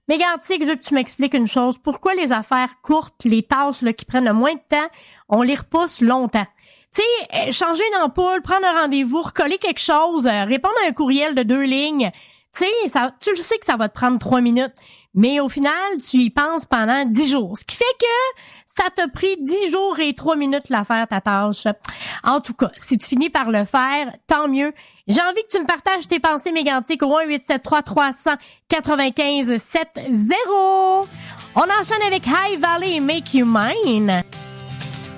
Mégantic, je veux que tu m'expliques une chose. Pourquoi les affaires courtes, les tâches là, qui prennent le moins de temps, on les repousse longtemps? Tu sais, changer une ampoule, prendre un rendez-vous, recoller quelque chose, répondre à un courriel de 2 lignes. Tu sais, tu le sais que ça va te prendre 3 minutes. Mais au final, tu y penses pendant 10 jours. Ce qui fait que ça t'a pris 10 jours et 3 minutes la faire, ta tâche. En tout cas, si tu finis par le faire, tant mieux. J'ai envie que tu me partages tes pensées mégantiques au 1-873-300-95-70. On enchaîne avec High Valley et Make You Mine.